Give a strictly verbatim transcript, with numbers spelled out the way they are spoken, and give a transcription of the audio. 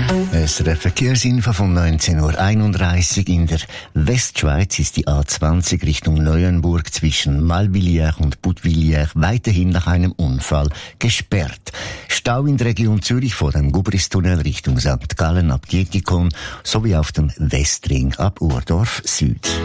S R F Verkehrsinfo von neunzehn Uhr einunddreißig. In der Westschweiz ist die A zwanzig Richtung Neuenburg zwischen Malvilliers und Budvilliers weiterhin nach einem Unfall gesperrt. Stau in der Region Zürich vor dem Gubristunnel Richtung Sankt Gallen ab Dietikon sowie auf dem Westring ab Urdorf Süd.